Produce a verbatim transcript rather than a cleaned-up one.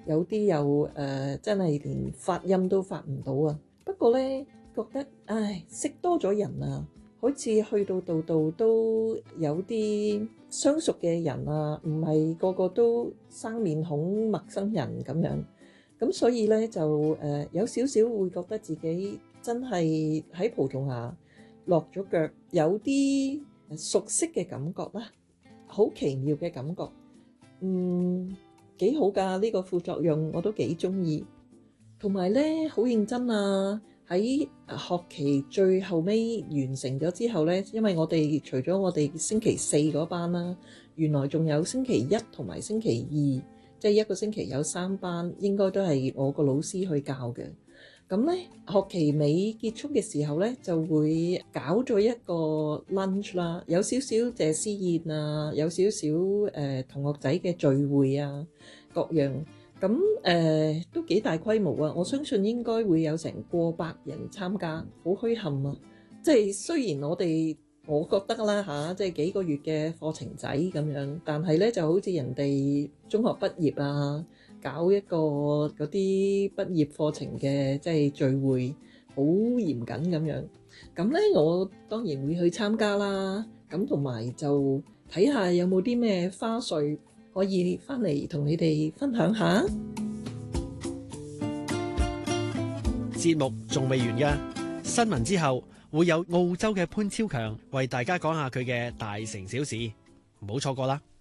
有啲又誒、呃、真係連發音都發唔到啊。不過呢，覺得唉，識多咗人啊，好似去到度度都有啲相熟嘅人啊，唔係個個都生面孔陌生人咁樣。咁所以呢，就誒、呃、有少少會覺得自己真係喺葡萄牙落咗腳，有啲熟悉嘅感覺啦，好奇妙嘅感覺。嗯，幾好㗎，呢個副作用我都幾鍾意。同埋呢，好認真啊！喺學期最後尾完成咗之後呢，因為我哋除咗我哋星期四嗰班啦，原來仲有星期一同埋星期二，即係一個星期有三班，應該都係我個老師去教嘅。咁呢，學期尾結束嘅時候呢，就會搞咗一個 lunch 啦，有少少謝師宴啊，有少少誒同學仔嘅聚會啊，各樣。咁誒、呃、都幾大規模啊！我相信應該會有成過百人參加，好墟冚啊！即係雖然我哋我覺得啦嚇，即係幾個月嘅課程仔咁樣，但係咧就好似人哋中學畢業啊，搞一個嗰啲畢業課程嘅即係聚會，好嚴謹咁樣。咁咧我當然會去參加啦。咁同埋就睇下有冇啲咩花絮可以翻嚟同你哋分享下。 節目仲未完㗎，新聞之後會有澳洲嘅潘超強為大家講下佢嘅大城小事，唔好錯過啦。